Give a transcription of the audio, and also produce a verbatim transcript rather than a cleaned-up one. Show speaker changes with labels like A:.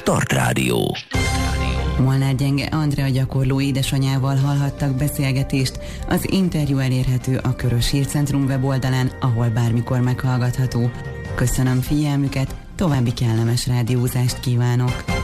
A: Start Rádió.
B: Molnár Gyenge Andrea gyakorló édesanyával hallhattak beszélgetést. Az interjú elérhető a Körös Hírcentrum weboldalán, ahol bármikor meghallgatható. Köszönöm figyelmüket, további kellemes rádiózást kívánok!